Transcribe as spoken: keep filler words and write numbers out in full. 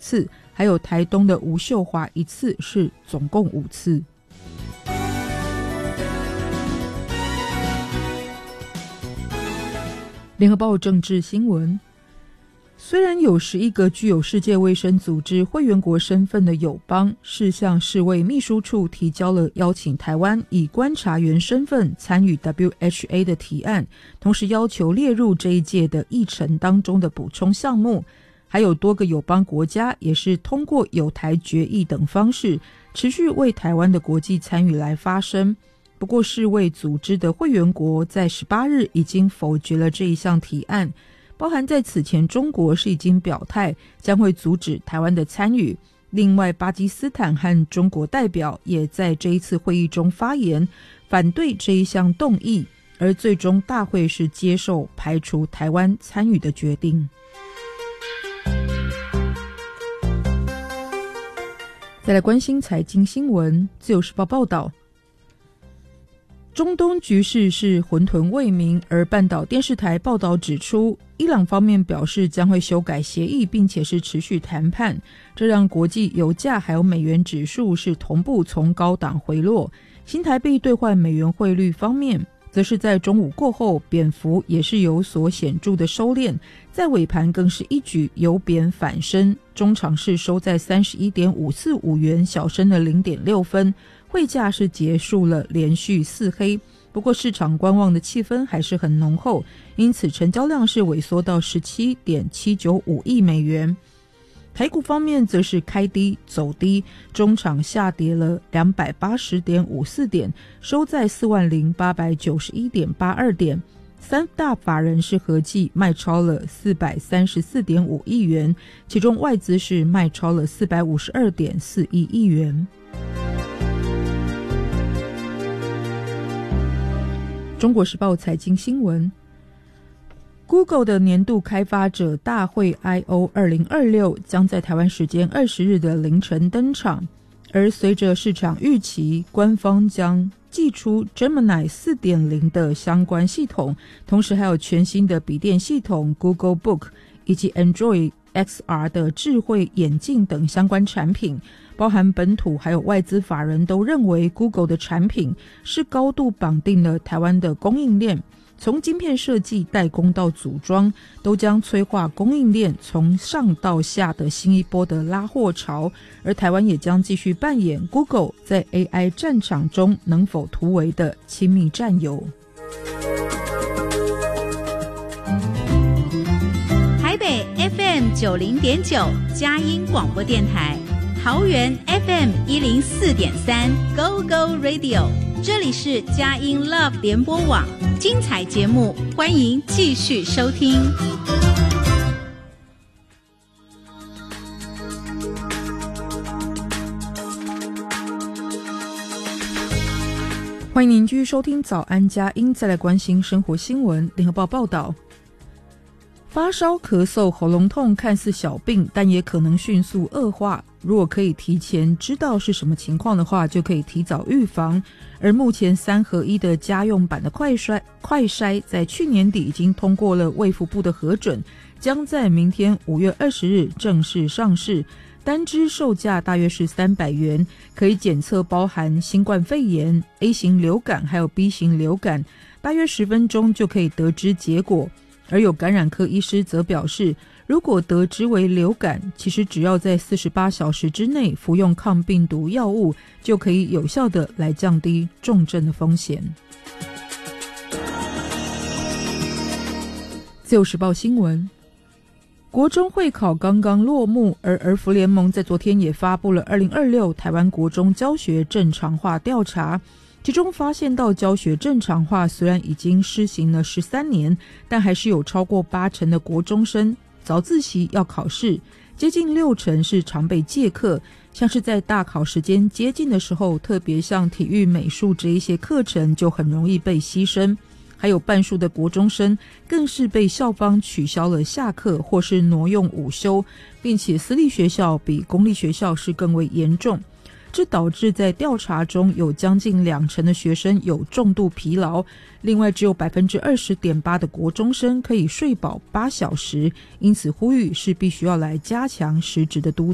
次，还有台东的吴秀华一次，是总共五次。联合报政治新闻，虽然有十一个具有世界卫生组织会员国身份的友邦是向世卫秘书处提交了邀请台湾以观察员身份参与 W H A 的提案，同时要求列入这一届的议程当中的补充项目，还有多个友邦国家也是通过友台决议等方式持续为台湾的国际参与来发声。不过世卫组织的会员国在十八日已经否决了这一项提案，包含在此前中国是已经表态将会阻止台湾的参与，另外巴基斯坦和中国代表也在这一次会议中发言反对这一项动议，而最终大会是接受排除台湾参与的决定。再来关心财经新闻，自由时报报道，中东局势是混沌未明，而半岛电视台报道指出，伊朗方面表示将会修改协议，并且是持续谈判，这让国际油价还有美元指数是同步从高档回落。新台币兑换美元汇率方面，则是在中午过后贬幅也是有所显著的收敛，在尾盘更是一举由贬反升，中场是收在 三十一点五四五元，小升了 零点六分，汇价是结束了连续四黑。不过市场观望的气氛还是很浓厚，因此成交量是萎缩到 十七点七九五亿美元。台股方面则是开低走低，中场下跌了 两百八十点五四点，收在 四万零八百九十一点八二点。三大法人是合计卖超了 四百三十四点五亿元，其中外资是卖超了 四百五十二点四一亿元。中国时报财经新闻， Google 的年度开发者大会 I O 二零二六 将在台湾时间二十日的凌晨登场，而随着市场预期，官方将祭出 Gemini 四点零 的相关系统，同时还有全新的笔电系统 Google Book 以及 Android X R 的智慧眼镜等相关产品，包含本土还有外资法人都认为 Google 的产品是高度绑定了台湾的供应链，从晶片设计、代工到组装，都将催化供应链从上到下的新一波的拉货潮，而台湾也将继续扮演 Google 在 A I 战场中能否突围的亲密战友。 台北 F M 九零点九佳音广播电台，桃园 F M 一零四点三 Go Go Radio， 这里是佳音 Love 联播网，精彩节目欢迎继续收听。 欢迎您继续收听早安佳音，再来关心生活新闻。联合报报道，发烧、咳嗽、喉咙痛看似小病，但也可能迅速恶化。如果可以提前知道是什么情况的话，就可以提早预防。而目前三合一的家用版的快筛，快筛在去年底已经通过了卫福部的核准，将在明天五月二十日正式上市。单支售价大约是三百元，可以检测包含新冠肺炎、A 型流感还有 B 型流感，大约十分钟就可以得知结果。而有感染科医师则表示，如果得知为流感，其实只要在四十八小时之内服用抗病毒药物，就可以有效的来降低重症的风险。自由时报新闻，国中会考刚刚落幕，而儿福联盟在昨天也发布了二零二六台湾国中教学正常化调查，其中发现到教学正常化虽然已经施行了十三年，但还是有超过八成的国中生早自习要考试，接近六成是常被借课，像是在大考时间接近的时候，特别像体育、美术这一些课程就很容易被牺牲。还有半数的国中生更是被校方取消了下课或是挪用午休，并且私立学校比公立学校是更为严重。这导致在调查中有将近两成的学生有重度疲劳，另外只有 百分之二十点八 的国中生可以睡饱八小时，因此呼吁是必须要来加强实质的督